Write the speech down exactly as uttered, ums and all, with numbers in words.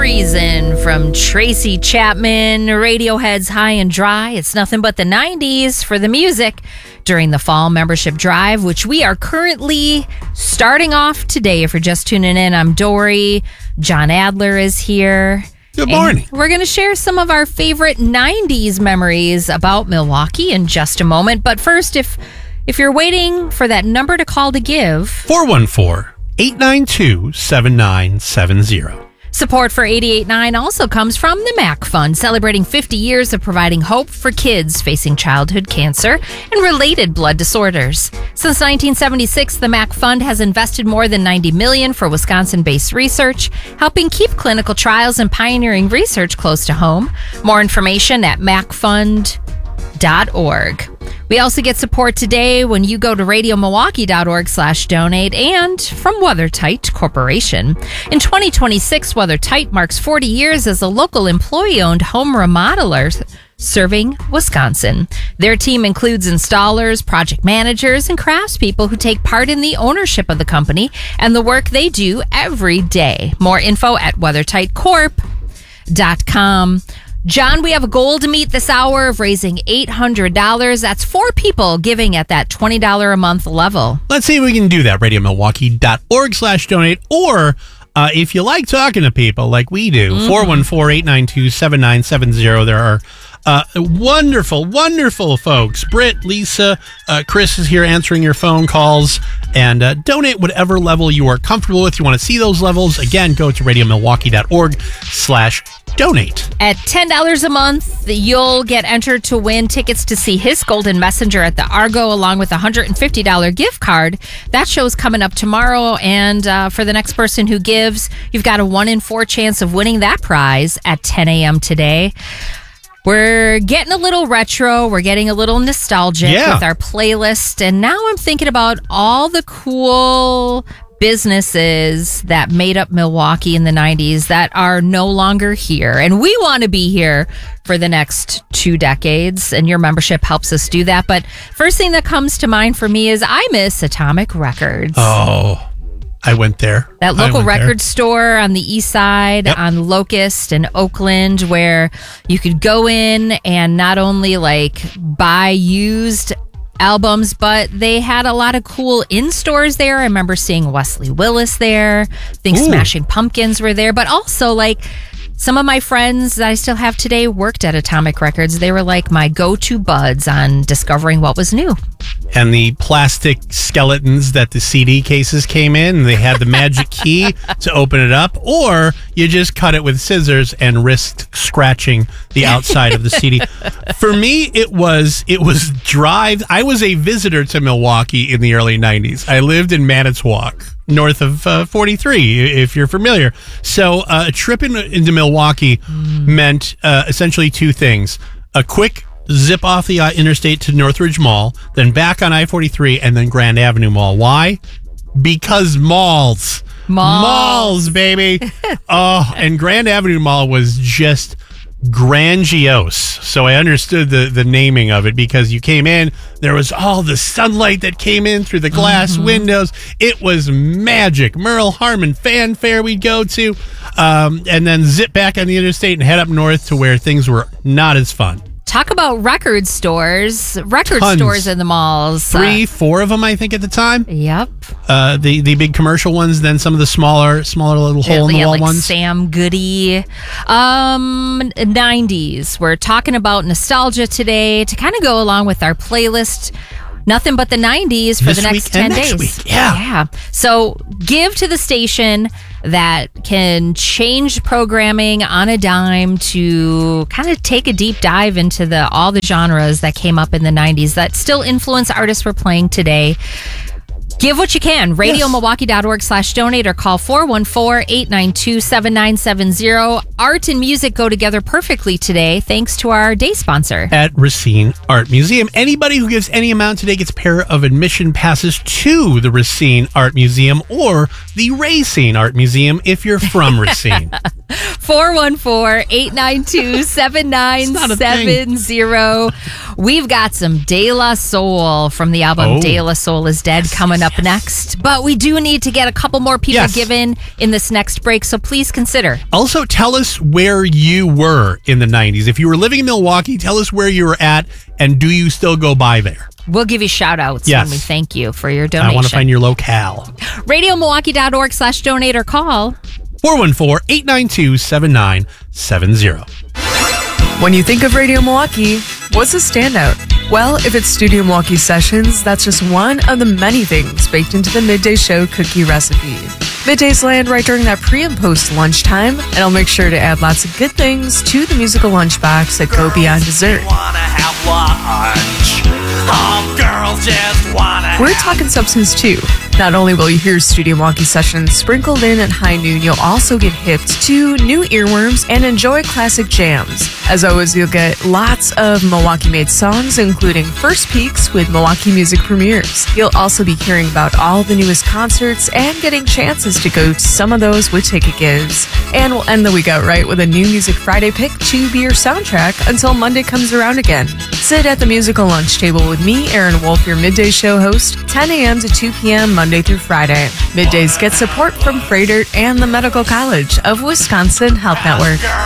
Reason from Tracy Chapman, Radiohead's High and Dry. It's nothing but the nineties for the music during the fall membership drive, which we are currently starting off today. If you're just tuning in, I'm Dory. John Adler is here. Good morning. And we're going to share some of our favorite nineties memories about Milwaukee in just a moment. But first, if if you're waiting for that number to call to give, four one four, eight nine two, seven nine seven zero. Support for eighty-eight point nine also comes from the MAC Fund, celebrating fifty years of providing hope for kids facing childhood cancer and related blood disorders. Since nineteen seventy-six, the MAC Fund has invested more than ninety million dollars for Wisconsin-based research, helping keep clinical trials and pioneering research close to home. More information at mac fund dot org. We also get support today when you go to radio milwaukee dot org slash donate and from WeatherTight Corporation. In twenty twenty-six, WeatherTight marks forty years as a local employee-owned home remodeler serving Wisconsin. Their team includes installers, project managers, and craftspeople who take part in the ownership of the company and the work they do every day. More info at weather tight corp dot com. John, we have a goal to meet this hour of raising eight hundred dollars. That's four people giving at that twenty dollars a month level. Let's see if we can do that. radio milwaukee dot org slash donate. Or uh, if you like talking to people like we do, mm-hmm. four one four, eight nine two, seven nine seven zero. There are uh, wonderful, wonderful folks. Britt, Lisa, uh, Chris is here answering your phone calls. And uh, donate whatever level you are comfortable with. You want to see those levels? Again, go to radio milwaukee dot org slash donate. At ten dollars a month, you'll get entered to win tickets to see His Golden Messenger at the Argo, along with a one hundred fifty dollars gift card. That show's coming up tomorrow, and uh, for the next person who gives, you've got a one in four chance of winning that prize at ten a.m. today. We're getting a little retro. We're getting a little nostalgic yeah. with our playlist. And now I'm thinking about all the cool businesses that made up Milwaukee in the nineties that are no longer here. And we want to be here for the next two decades. And your membership helps us do that. But first thing that comes to mind for me is I miss Atomic Records. Oh, I went there. That local record there. store on the east side, yep. on Locust and Oakland, where you could go in and not only like buy used albums, but they had a lot of cool in-stores there. I remember seeing Wesley Willis there. I think Ooh. Smashing Pumpkins were there, but also like some of my friends that I still have today worked at Atomic Records. They were like my go-to buds on discovering what was new. And the plastic skeletons that the C D cases came in, and they had the magic key to open it up, or you just cut it with scissors and risked scratching the outside of the C D. For me, it was it was drive. I was a visitor to Milwaukee in the early nineties. I lived in Manitowoc, north of uh, forty-three, if you're familiar. So uh, a trip in, into Milwaukee mm. meant uh, essentially two things: a quick zip off the uh, interstate to Northridge Mall, then back on I forty-three, and then Grand Avenue Mall. Why? Because malls. Malls, malls baby. Oh, and Grand Avenue Mall was just grandiose. So I understood the, the naming of it, because you came in, there was all the sunlight that came in through the glass mm-hmm. windows. It was magic. Merle Harmon Fanfare we'd go to, um, and then zip back on the interstate and head up north to where things were not as fun. Talk about record stores. Record Tons. stores in the malls. Three, uh, four of them, I think, at the time. Yep. Uh, the the big commercial ones, then some of the smaller, smaller little hole in the yeah, wall like ones. Sam Goody. Um, nineties. We're talking about nostalgia today to kind of go along with our playlist. Nothing but the nineties for this the next week ten and days. Next week. Yeah. Yeah. So give to the station that can change programming on a dime to kind of take a deep dive into the all the genres that came up in the nineties that still influence artists we're playing today. Give what you can. radio milwaukee dot org slash donate or call four one four, eight nine two, seven nine seven zero. Art and music go together perfectly today, thanks to our day sponsor. At Racine Art Museum. Anybody who gives any amount today gets a pair of admission passes to the Racine Art Museum or the Racine Art Museum if you're from Racine. four one four, eight nine two, seven nine seven zero. We've got some De La Soul from the album Oh. De La Soul is Dead coming up next. But we do need to get a couple more people Yes. given in this next break, so please consider. Also, tell us where you were in the nineties. If you were living in Milwaukee, tell us where you were at, and do you still go by there? We'll give you shout outs Yes. when we thank you for your donation. I want to find your locale. radio milwaukee dot org slash donate or call. four one four, eight nine two, seven nine seven zero. When you think of Radio Milwaukee, what's a standout? Well, if it's Studio Milwaukee Sessions, that's just one of the many things baked into the Midday Show cookie recipe. Middays land right during that pre and post lunchtime, and I'll make sure to add lots of good things to the musical lunchbox that go beyond dessert. Wanna have lunch. Oh, girls just wanna We're have talking substance too. Not only will you hear Studio Milwaukee Sessions sprinkled in at high noon, you'll also get hipped to new earworms and enjoy classic jams. As always, you'll get lots of Milwaukee-made songs, including First Peaks with Milwaukee Music Premieres. You'll also be hearing about all the newest concerts and getting chances to go to some of those with ticket gives. And we'll end the week out right with a new Music Friday pick to be your soundtrack until Monday comes around again. Sit at the musical lunch table with me, Aaron Wolf, your midday show host, ten a.m. to two p.m. Monday through Friday. Middays get support from Freighter and the Medical College of Wisconsin Health Network. girls